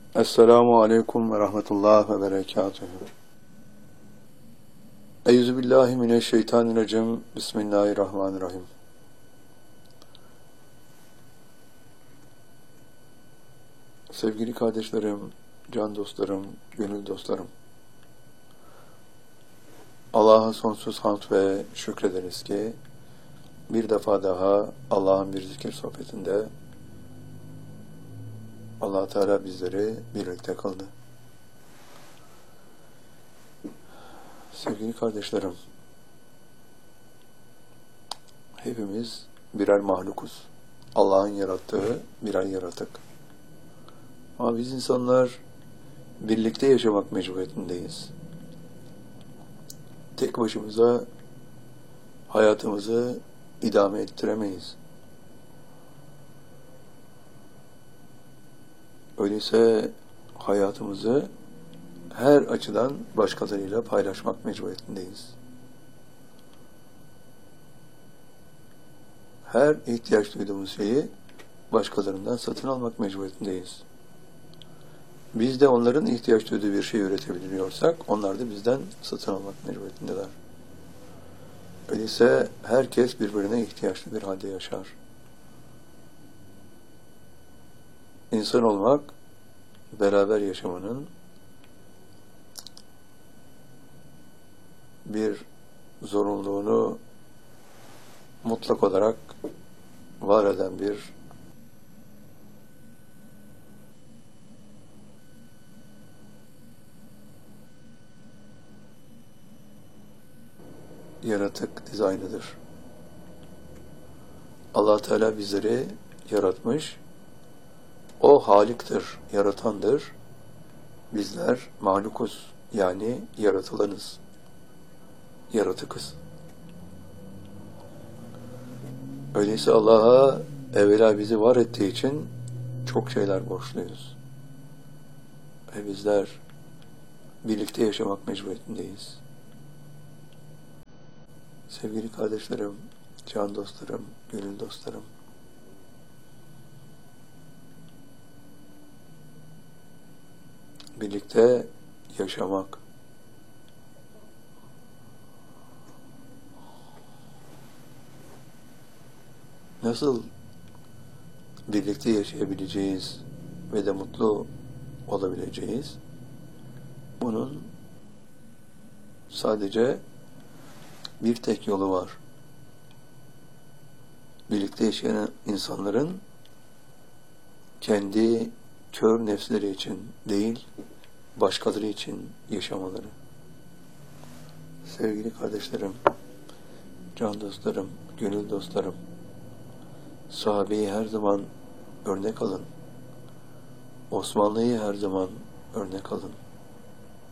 Esselamu aleyküm ve rahmetullah ve berekatuhu. Euzubillahimineşşeytanirracim. Bismillahirrahmanirrahim. Sevgili kardeşlerim, can dostlarım, gönül dostlarım. Allah'a sonsuz hamd ve şükrederiz ki bir defa daha Allah'ın bir zikir sohbetinde Allah Teala bizleri birlikte kıldı. Sevgili kardeşlerim, hepimiz birer mahlukuz. Allah'ın yarattığı birer yaratık. Ama biz insanlar birlikte yaşamak mecburiyetindeyiz. Tek başımıza hayatımızı idame ettiremeyiz. Öyleyse hayatımızı her açıdan başkalarıyla paylaşmak mecburiyetindeyiz. Her ihtiyaç duyduğumuz şeyi başkalarından satın almak mecburiyetindeyiz. Biz de onların ihtiyaç duyduğu bir şey üretebiliyorsak, onlar da bizden satın almak mecburiyetindeler. Öyleyse herkes birbirine ihtiyaçlı bir halde yaşar. İnsan olmak, beraber yaşamanın bir zorunluluğunu mutlak olarak var eden bir yaratık dizaynıdır. Allah Teala bizleri yaratmış. O Halik'tir, yaratandır. Bizler mahlukuz, yani yaratılanız, yaratıkız. Öyleyse Allah'a evvela bizi var ettiği için çok şeyler borçluyuz. Ve bizler birlikte yaşamak mecburiyetindeyiz. Sevgili kardeşlerim, can dostlarım, gönül dostlarım, birlikte yaşamak, nasıl birlikte yaşayabileceğiz ve de mutlu olabileceğiz? Bunun sadece bir tek yolu var. Birlikte yaşayan insanların kendi kör nefsleri için değil, başkaları için yaşamaları. Sevgili kardeşlerim, can dostlarım, gönül dostlarım, sahabeyi her zaman örnek alın. Osmanlı'yı her zaman örnek alın.